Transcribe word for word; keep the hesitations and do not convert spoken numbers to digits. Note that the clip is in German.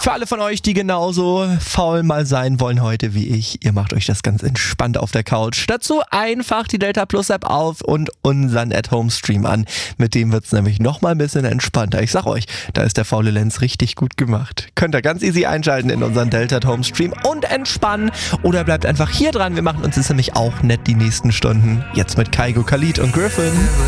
Für alle von euch, die genauso faul mal sein wollen heute wie ich, ihr macht euch das ganz entspannt auf der Couch. Dazu einfach die Delta Plus App auf und unseren At-Home-Stream an. Mit dem wird's nämlich nochmal ein bisschen entspannter. Ich sag euch, da ist der faule Lenz richtig gut gemacht. Könnt ihr ganz easy einschalten in unseren Delta At-Home-Stream und entspannen. Oder bleibt einfach hier dran, wir machen uns jetzt nämlich auch nett die nächsten Stunden. Jetzt mit Kaigo, Khalid und Griffin.